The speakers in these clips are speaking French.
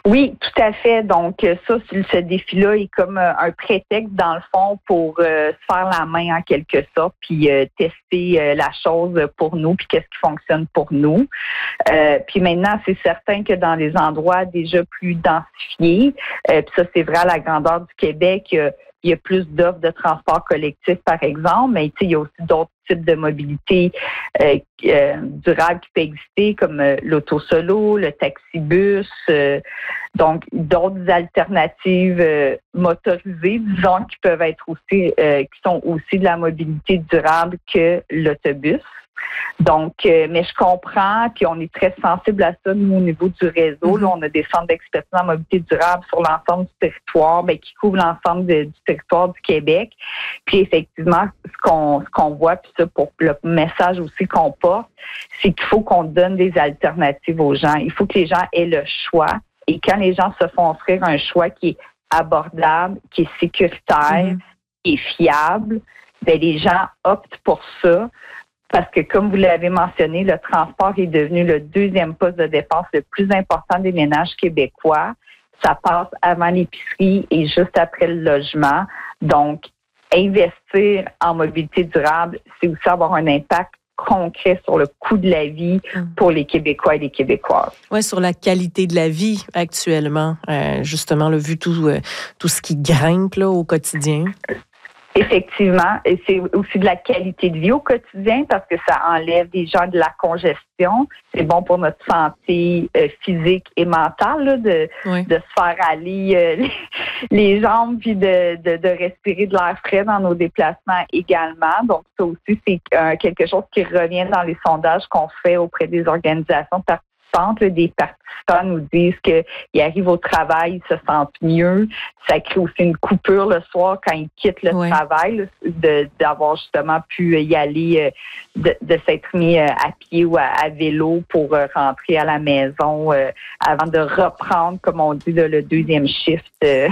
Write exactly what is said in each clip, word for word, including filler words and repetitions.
Oui, tout à fait. Donc, ça, ce défi-là est comme un prétexte, dans le fond, pour euh, se faire la main en quelque sorte, puis euh, tester euh, la chose pour nous, puis qu'est-ce qui fonctionne pour nous. Euh, puis maintenant, c'est certain que dans des endroits déjà plus densifiés, euh, puis ça, c'est vrai à la grandeur du Québec, euh, il y a plus d'offres de transport collectif, par exemple, mais il y a aussi d'autres types de mobilité euh, euh, durable qui peut exister, comme euh, l'auto-solo, le taxi-bus, euh, donc d'autres alternatives euh, motorisées, disons, qui peuvent être aussi, euh, qui sont aussi de la mobilité durable que l'autobus. Donc, euh, mais je comprends, puis on est très sensible à ça, nous, au niveau du réseau. Là, on a des centres d'expertise en mobilité durable sur l'ensemble du territoire, bien, qui couvrent l'ensemble de, du territoire du Québec. Puis effectivement, ce qu'on, ce qu'on voit, puis ça, pour le message aussi qu'on porte, c'est qu'il faut qu'on donne des alternatives aux gens. Il faut que les gens aient le choix. Et quand les gens se font offrir un choix qui est abordable, qui est sécuritaire, mmh. qui est fiable, bien, les gens optent pour ça. Parce que, comme vous l'avez mentionné, le transport est devenu le deuxième poste de dépense le plus important des ménages québécois. Ça passe avant l'épicerie et juste après le logement. Donc, investir en mobilité durable, c'est aussi avoir un impact concret sur le coût de la vie pour les Québécois et les Québécoises. Oui, sur la qualité de la vie actuellement, euh, justement, là, vu tout, euh, tout ce qui grimpe là, au quotidien. Effectivement, et c'est aussi de la qualité de vie au quotidien parce que ça enlève déjà de la congestion. C'est bon pour notre santé euh, physique et mentale là, de, oui. de se faire aller euh, les, les jambes puis de, de, de respirer de l'air frais dans nos déplacements également. Donc, ça aussi, c'est euh, quelque chose qui revient dans les sondages qu'on fait auprès des organisations participantes. Des participants nous disent qu'ils arrivent au travail, ils se sentent mieux. Ça crée aussi une coupure le soir quand ils quittent le ouais. travail, de, d'avoir justement pu y aller, de, de s'être mis à pied ou à, à vélo pour rentrer à la maison euh, avant de reprendre, comme on dit, le deuxième shift euh,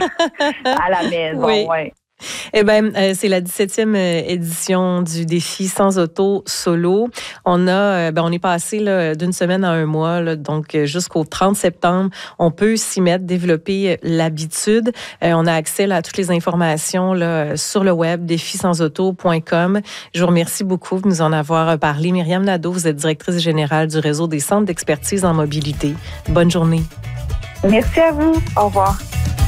à la maison. Oui. Ouais. Eh bien, euh, c'est la dix-septième édition du défi Sans auto solo. On a, euh, ben, on est passé là, d'une semaine à un mois, là, donc jusqu'au trente septembre. On peut s'y mettre, développer l'habitude. Euh, on a accès là, à toutes les informations là, sur le web, défi sans auto point com. Je vous remercie beaucoup de nous en avoir parlé. Myriam Nadeau, vous êtes directrice générale du réseau des centres d'expertise en mobilité. Bonne journée. Merci à vous. Au revoir.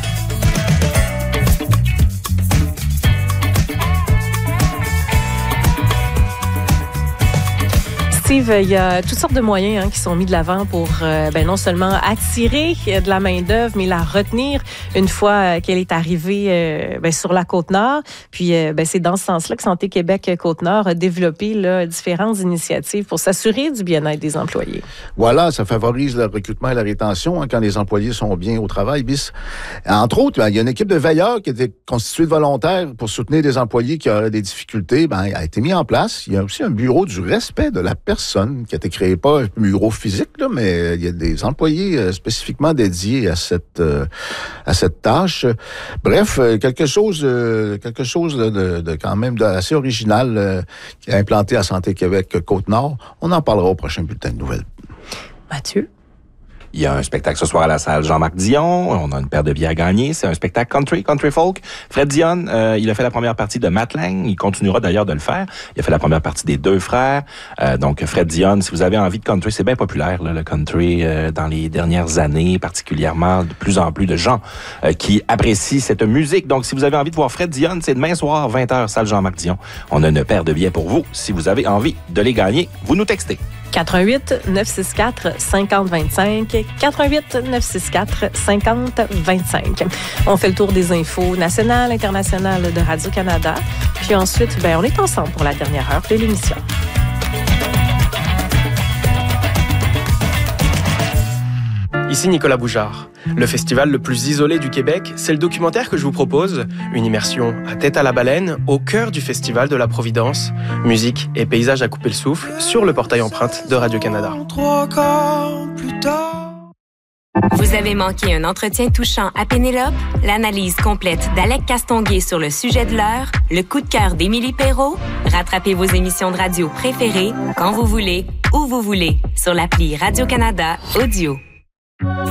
Steve, il y a toutes sortes de moyens hein, qui sont mis de l'avant pour euh, ben, non seulement attirer de la main-d'œuvre, mais la retenir une fois qu'elle est arrivée euh, ben, sur la Côte-Nord. Puis, euh, ben, c'est dans ce sens-là que Santé Québec Côte-Nord a développé là, différentes initiatives pour s'assurer du bien-être des employés. Voilà, ça favorise le recrutement et la rétention hein, quand les employés sont bien au travail. Bis. Entre autres, ben, il y a une équipe de veilleurs qui était constituée de volontaires pour soutenir des employés qui auraient des difficultés. Ben, elle a été mise en place. Il y a aussi un bureau du respect de la personne qui a été créé, pas un bureau physique, là, mais il y a des employés euh, spécifiquement dédiés à cette euh, à cette tâche. Bref, euh, quelque chose, euh, quelque chose de, de quand même de assez original euh, qui est implanté à Santé Québec Côte-Nord. On en parlera au prochain bulletin de nouvelles. Mathieu? Il y a un spectacle ce soir à la salle Jean-Marc Dion. On a une paire de billets à gagner. C'est un spectacle country, country folk. Fred Dion, euh, il a fait la première partie de Matt Lang. Il continuera d'ailleurs de le faire. Il a fait la première partie des Deux Frères. Euh, donc, Fred Dion, si vous avez envie de country, c'est bien populaire, là, le country, euh, dans les dernières années, particulièrement de plus en plus de gens euh, qui apprécient cette musique. Donc, si vous avez envie de voir Fred Dion, c'est demain soir, vingt heures, salle Jean-Marc Dion. On a une paire de billets pour vous. Si vous avez envie de les gagner, vous nous textez. quatre un huit neuf six quatre cinq zéro deux cinq, quatre un huit neuf six quatre cinq zéro deux cinq. On fait le tour des infos nationales, internationales de Radio-Canada. Puis ensuite, ben, on est ensemble pour la dernière heure de l'émission. Ici Nicolas Boujard. Le festival le plus isolé du Québec, c'est le documentaire que je vous propose. Une immersion à tête à la baleine au cœur du festival de la Providence. Musique et paysages à couper le souffle sur le portail empreinte de Radio-Canada. Vous avez manqué un entretien touchant à Pénélope? L'analyse complète d'Alec Castonguay sur le sujet de l'heure? Le coup de cœur d'Émilie Perrault? Rattrapez vos émissions de radio préférées quand vous voulez, où vous voulez, sur l'appli Radio-Canada Audio.